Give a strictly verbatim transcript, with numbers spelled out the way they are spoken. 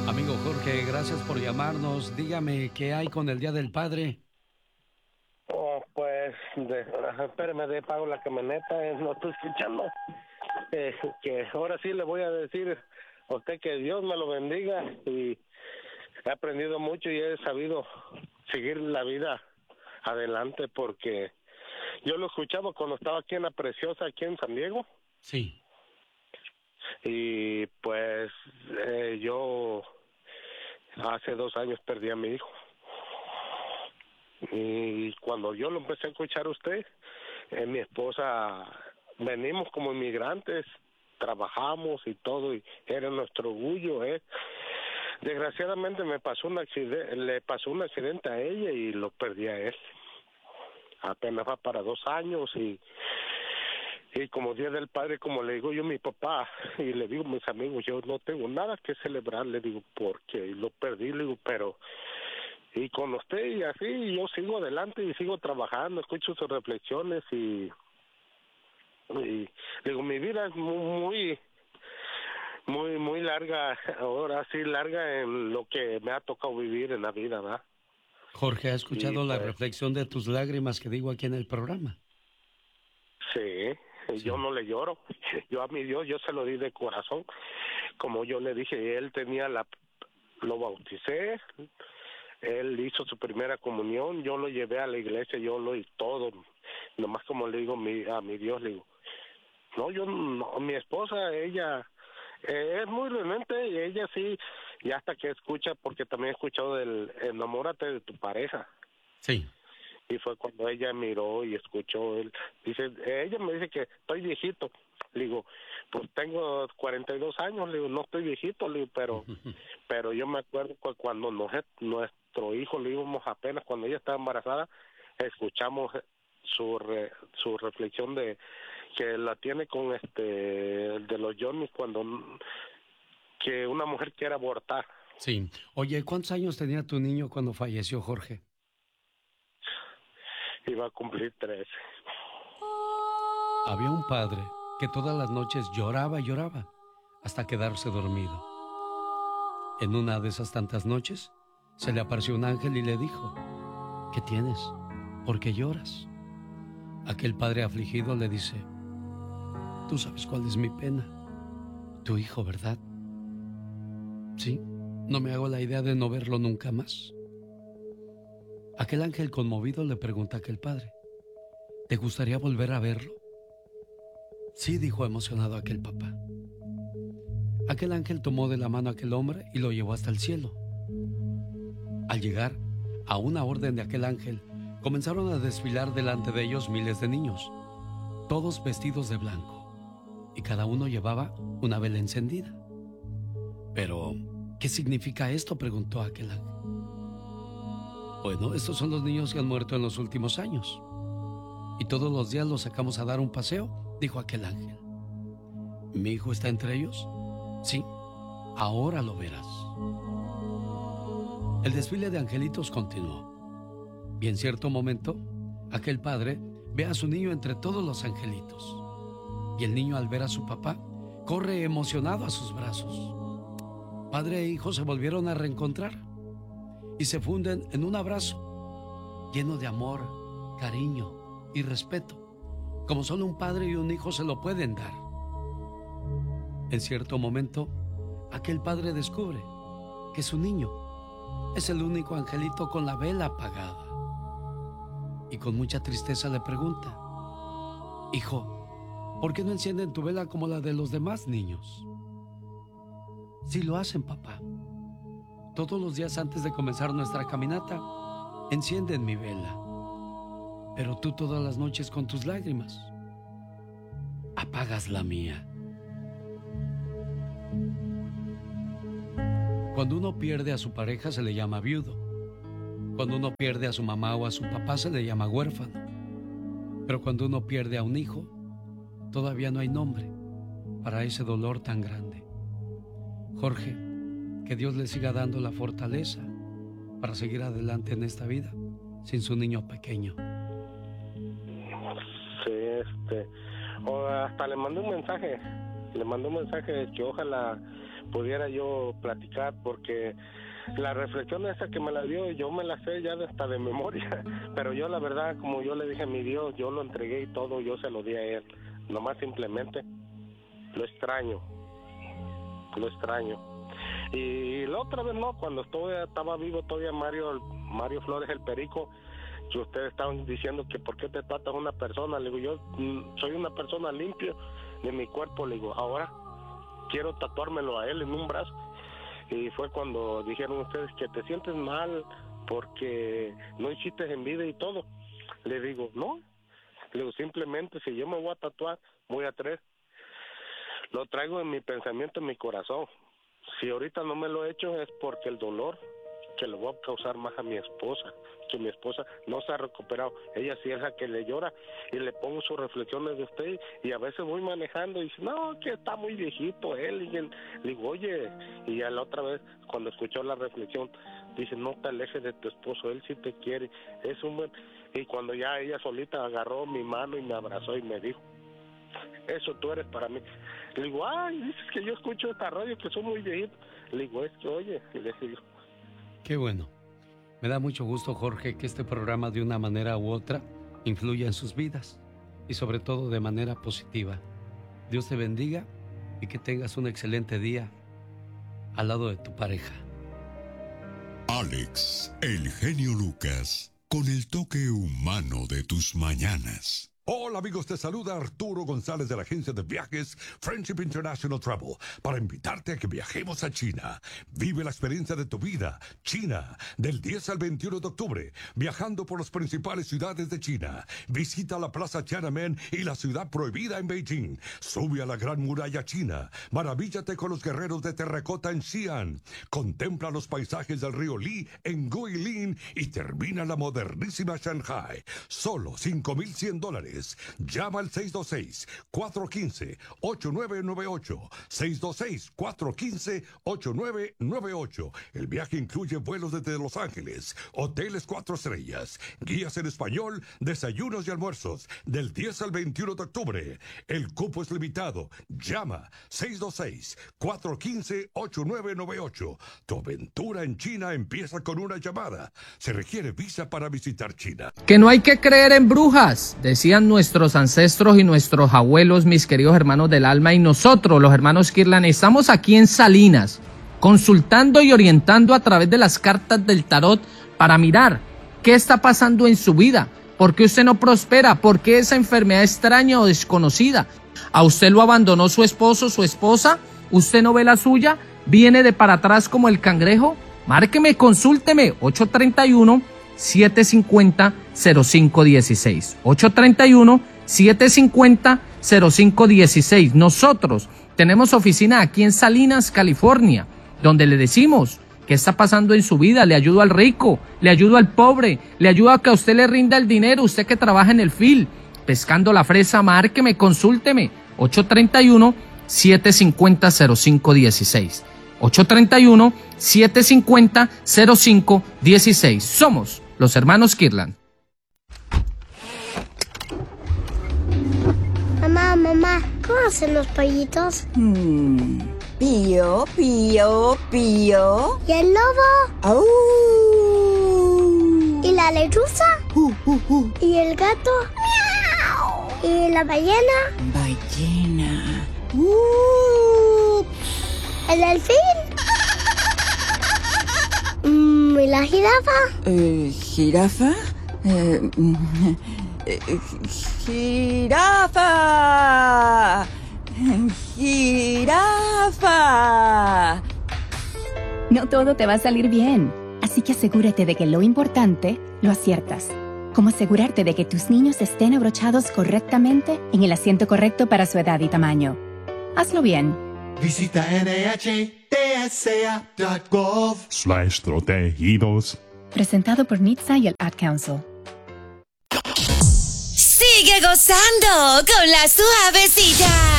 Amigo Jorge, gracias por llamarnos. Dígame, ¿qué hay con el Día del Padre? Oh, pues, de, espérame, de pago la camioneta, eh, no estoy escuchando. Eh, que ahora sí le voy a decir a usted que Dios me lo bendiga y he aprendido mucho y he sabido seguir la vida adelante porque yo lo escuchaba cuando estaba aquí en La Preciosa, aquí en San Diego. Sí. Y pues eh, yo hace dos años perdí a mi hijo. Y cuando yo lo empecé a escuchar a usted, eh, mi esposa, venimos como inmigrantes, trabajamos y todo, y era nuestro orgullo, ¿eh? Desgraciadamente me pasó un accidente, le pasó un accidente a ella y lo perdí a él. Apenas va para dos años y y como Día del Padre, como le digo yo a mi papá, y le digo a mis amigos, yo no tengo nada que celebrar, le digo, porque lo perdí, le digo, pero y con usted y así yo sigo adelante y sigo trabajando, escucho sus reflexiones y, y digo, mi vida es muy, muy, muy larga, ahora sí larga en lo que me ha tocado vivir en la vida, ¿verdad? Jorge, ¿ha Y escuchado la pues, reflexión de tus lágrimas que digo aquí en el programa? sí, yo Sí. no le lloro, yo a mi Dios, yo se lo di de corazón, como yo le dije, él tenía la, lo bauticé, él hizo su primera comunión, yo lo llevé a la iglesia, yo lo y todo, nomás como le digo mi, a mi Dios, le digo, no, yo no, mi esposa, ella eh, es muy realmente, y ella sí, y hasta que escucha, porque también he escuchado del enamórate de tu pareja, Sí. y fue cuando ella miró y escuchó, él dice, ella me dice que estoy viejito, le digo, pues tengo cuarenta y dos años, le digo, no estoy viejito, le digo, pero pero yo me acuerdo que cuando nos, nuestro hijo le íbamos apenas, cuando ella estaba embarazada, escuchamos su re, su reflexión de que la tiene con este de los Johnny cuando que una mujer quiere abortar. Sí. Oye, ¿cuántos años tenía tu niño cuando falleció, Jorge? Iba a cumplir tres. Había un padre que todas las noches lloraba y lloraba hasta quedarse dormido. En una de esas tantas noches, se le apareció un ángel y le dijo, ¿qué tienes? ¿Por qué lloras? Aquel padre afligido le dice, tú sabes cuál es mi pena. Tu hijo, ¿verdad? Sí, no me hago la idea de no verlo nunca más. Aquel ángel conmovido le pregunta a aquel padre, ¿te gustaría volver a verlo? Sí, dijo emocionado aquel papá. Aquel ángel tomó de la mano a aquel hombre y lo llevó hasta el cielo. Al llegar, a una orden de aquel ángel, comenzaron a desfilar delante de ellos miles de niños, todos vestidos de blanco, y cada uno llevaba una vela encendida. Pero, ¿qué significa esto?, preguntó aquel ángel. Bueno, estos son los niños que han muerto en los últimos años, y todos los días los sacamos a dar un paseo, dijo aquel ángel. ¿Mi hijo está entre ellos? Sí, ahora lo verás. El desfile de angelitos continuó, y en cierto momento, aquel padre ve a su niño entre todos los angelitos, y el niño, al ver a su papá, corre emocionado a sus brazos. Padre e hijo se volvieron a reencontrar y se funden en un abrazo lleno de amor, cariño y respeto, como solo un padre y un hijo se lo pueden dar. En cierto momento, aquel padre descubre que su niño es el único angelito con la vela apagada. Y con mucha tristeza le pregunta, hijo, ¿por qué no encienden tu vela como la de los demás niños? Sí lo hacen, papá. Todos los días antes de comenzar nuestra caminata, encienden mi vela. Pero tú todas las noches con tus lágrimas, apagas la mía. Cuando uno pierde a su pareja se le llama viudo. Cuando uno pierde a su mamá o a su papá se le llama huérfano. Pero cuando uno pierde a un hijo, todavía no hay nombre para ese dolor tan grande. Jorge, que Dios le siga dando la fortaleza para seguir adelante en esta vida sin su niño pequeño. Sí, este, o hasta le mandé un mensaje, le mandé un mensaje de que ojalá pudiera yo platicar, porque la reflexión esa que me la dio, yo me la sé ya hasta de memoria, pero yo la verdad, como yo le dije a mi Dios, yo lo entregué y todo, yo se lo di a Él, nomás simplemente lo extraño, lo extraño. Y la otra vez no, cuando todavía estaba vivo todavía Mario, Mario Flores el Perico, que ustedes estaban diciendo que por qué te tratas a una persona, le digo, yo mm, soy una persona limpia de mi cuerpo, le digo, ahora quiero tatuármelo a él en un brazo. Y fue cuando dijeron ustedes que te sientes mal porque no hiciste en vida y todo. Le digo, no, le digo, simplemente si yo me voy a tatuar, voy a traer, lo traigo en mi pensamiento, en mi corazón. Si ahorita no me lo he hecho es porque el dolor que le voy a causar más a mi esposa, que mi esposa no se ha recuperado, ella sí es la que le llora, y le pongo sus reflexiones de usted, y a veces voy manejando y dice, no, que está muy viejito él, y le digo, oye, y ya la otra vez cuando escuchó la reflexión, dice, no te alejes de tu esposo, él sí te quiere, es un buen, y cuando ya ella solita agarró mi mano y me abrazó y me dijo, eso tú eres para mí. Le digo, ay, dices que yo escucho esta radio que soy muy viejito. Le digo, es que oye, y le digo. Qué bueno. Me da mucho gusto, Jorge, que este programa de una manera u otra influya en sus vidas y sobre todo de manera positiva. Dios te bendiga y que tengas un excelente día al lado de tu pareja. Alex, el genio Lucas, con el toque humano de tus mañanas. Hola amigos, te saluda Arturo González de la agencia de viajes Friendship International Travel para invitarte a que viajemos a China. Vive la experiencia de tu vida, China, del diez al veintiuno de octubre, viajando por las principales ciudades de China. Visita la Plaza Tiananmen y la ciudad prohibida en Beijing. Sube a la Gran Muralla China. Maravíllate con los guerreros de terracota en Xi'an. Contempla los paisajes del río Li en Guilin y termina la modernísima Shanghai. Solo cinco mil cien dólares. Llama al seis dos seis, cuatro uno cinco, ocho nueve nueve ocho. seis dos seis, cuatro uno cinco, ocho nueve nueve ocho. El viaje incluye vuelos desde Los Ángeles, hoteles cuatro estrellas, guías en español, desayunos y almuerzos, del diez al veintiuno de octubre. El cupo es limitado. Llama seis dos seis, cuatro uno cinco, ocho nueve nueve ocho. Tu aventura en China empieza con una llamada. Se requiere visa para visitar China. Que no hay que creer en brujas, decían nuestros ancestros y nuestros abuelos, mis queridos hermanos del alma, y nosotros, los hermanos Kirlan, estamos aquí en Salinas, consultando y orientando a través de las cartas del tarot para mirar qué está pasando en su vida, por qué usted no prospera, por qué esa enfermedad extraña o desconocida. ¿A usted lo abandonó su esposo, su esposa? ¿Usted no ve la suya? ¿Viene de para atrás como el cangrejo? Márqueme, consúlteme, ocho tres uno, siete cinco cero, cero cinco uno seis. ocho tres uno, siete cinco cero, cero cinco uno seis. Nosotros tenemos oficina aquí en Salinas, California, donde le decimos qué está pasando en su vida. Le ayudo al rico, le ayudo al pobre, le ayudo a que a usted le rinda el dinero, usted que trabaja en el field, pescando la fresa. Márqueme, consúlteme, ocho tres uno, siete cinco cero, cero cinco uno seis. ocho tres uno, siete cinco cero, cero cinco uno seis. Somos los hermanos Kirlan. Mamá, mamá, ¿cómo hacen los pollitos? Hmm. Pío, pío, pío. ¿Y el lobo? ¡Au! ¿Y la lechuza? Uh, uh, uh. ¿Y el gato? ¡Miau! ¿Y la ballena? Ballena. Uh. ¿El delfín? Mm, ¿Y la jirafa? Eh, ¿Jirafa? Eh, eh, ¡Jirafa! ¡Jirafa! No todo te va a salir bien, así que asegúrate de que lo importante lo aciertas. Como asegurarte de que tus niños estén abrochados correctamente en el asiento correcto para su edad y tamaño. Hazlo bien. Visita N H T S A punto gov slash protegidos. Presentado por N H T S A y el Ad Council. Sigue gozando con la suavecita.